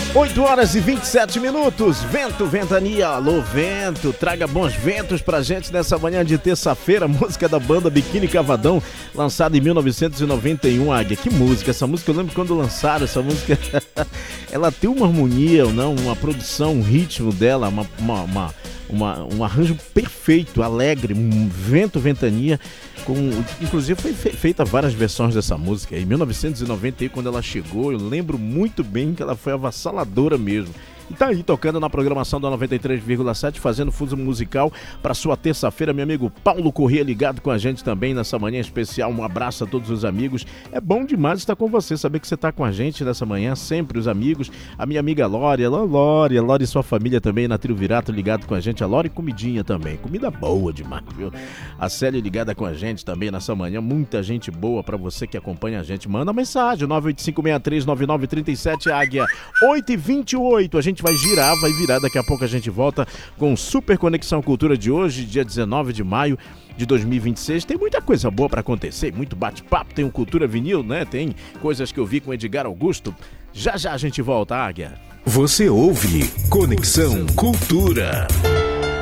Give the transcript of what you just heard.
8 horas e 27 minutos, vento, ventania, alô vento, traga bons ventos pra gente nessa manhã de terça-feira, música da banda Biquíni Cavadão, lançada em 1991, Águia, que música, essa música eu lembro quando lançaram essa música, ela tem uma harmonia, não, uma produção, um ritmo dela, um arranjo perfeito, alegre, um vento, ventania, inclusive foi feita várias versões dessa música. Em 1991, quando ela chegou, eu lembro muito bem que ela foi avassaladora mesmo. E tá aí tocando na programação da 93,7, fazendo fuso musical para sua terça-feira, meu amigo Paulo Corrêa ligado com a gente também nessa manhã especial. Um abraço a todos os amigos. É bom demais estar com você, saber que você está com a gente nessa manhã, sempre os amigos. A minha amiga Lore, Lore e sua família também na Trio Virato ligado com a gente. A Lore comidinha também, comida boa demais, viu? A Célia ligada com a gente também nessa manhã, muita gente boa para você que acompanha a gente. Manda mensagem, 985639937, Águia, 8h28, a gente vai virar, daqui a pouco a gente volta com Super Conexão Cultura de hoje, dia 19 de maio de 2026, tem muita coisa boa para acontecer, muito bate-papo, tem o Cultura Vinil, né, tem coisas que eu vi com Edgar Augusto, já a gente volta, Águia. Você ouve Conexão Cultura.